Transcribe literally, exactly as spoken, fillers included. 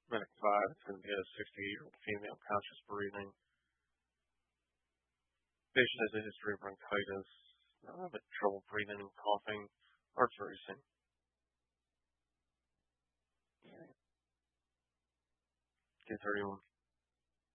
Medic five, it's going to be a sixty-eight-year-old female, conscious breathing. Patient has a history of bronchitis, uh, but trouble breathing and coughing, heart racing. K thirty-one.